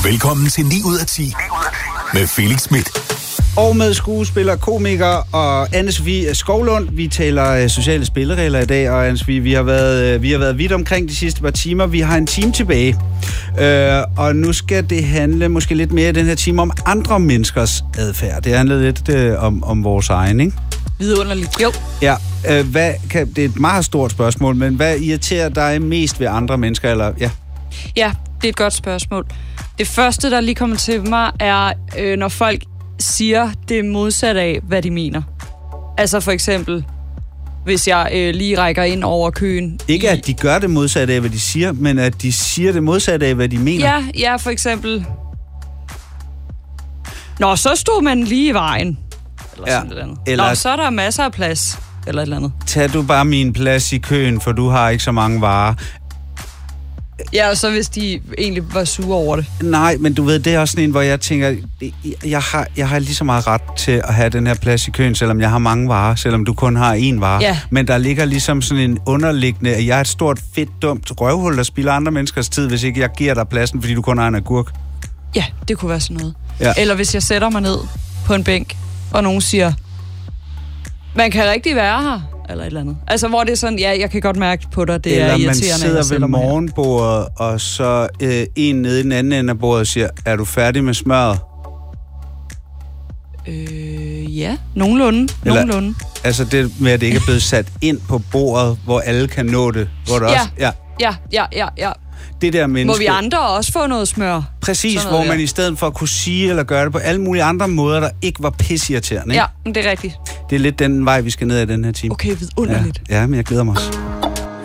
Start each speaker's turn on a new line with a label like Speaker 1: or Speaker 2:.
Speaker 1: Velkommen til 9 ud af 10 med Felix Smith.
Speaker 2: Og med skuespiller, komiker og Anne-Sophie Skovlund. Vi taler sociale spilleregler i dag, og Anne-Sophie, vi har været vidt omkring de sidste par timer. Vi har en time tilbage, og nu skal det handle måske lidt mere i den her time om andre menneskers adfærd. Det handler lidt om vores egen, ikke?
Speaker 3: Vidunderligt, jo.
Speaker 2: Ja, det er et meget stort spørgsmål, men hvad irriterer dig mest ved andre mennesker? Eller, ja,
Speaker 3: det er et godt spørgsmål. Det første, der lige kommer til mig, er, når folk siger det modsatte af, hvad de mener. Altså for eksempel, hvis jeg lige rækker ind over køen.
Speaker 2: Ikke at de gør det modsatte af, hvad de siger, men at de siger det modsatte af, hvad de mener.
Speaker 3: Ja, for eksempel. Nå, så stod man lige i vejen. Eller sådan noget andet. Eller... Nå, så er der masser af plads. Eller et eller andet.
Speaker 2: Tag du bare min plads i køen, for du har ikke så mange varer.
Speaker 3: Ja, og så hvis de egentlig var sure over det.
Speaker 2: Nej, men du ved, det er også sådan en, hvor jeg tænker, jeg har lige så meget ret til at have den her plads i køen, selvom jeg har mange varer, selvom du kun har én vare.
Speaker 3: Ja.
Speaker 2: Men der ligger ligesom sådan en underliggende, at jeg er et stort, fedt, dumt røvhul, der spilder andre menneskers tid, hvis ikke jeg giver dig pladsen, fordi du kun har en agurk.
Speaker 3: Ja, det kunne være sådan noget.
Speaker 2: Ja.
Speaker 3: Eller hvis jeg sætter mig ned på en bænk, og nogen siger, man kan rigtig være her, eller et eller andet. Altså, hvor det er sådan, ja, jeg kan godt mærke på dig, det
Speaker 2: eller
Speaker 3: er irriterende.
Speaker 2: Eller man sidder ved morgenbordet, og så en nede i den anden ende af bordet siger, er du færdig med smøret?
Speaker 3: Ja, nogenlunde.
Speaker 2: Altså det med, at det ikke er blevet sat ind på bordet, hvor alle kan nå det. Hvor det også,
Speaker 3: ja.
Speaker 2: Det der menneske...
Speaker 3: Må vi andre også få noget smør?
Speaker 2: Præcis, hvor man i stedet for at kunne sige eller gøre det på alle mulige andre måder, der ikke var pisseirriterende.
Speaker 3: Ja, det er rigtigt.
Speaker 2: Det er lidt den vej, vi skal ned i den her time.
Speaker 3: Okay, vidunderligt.
Speaker 2: Ja, men jeg glæder mig også.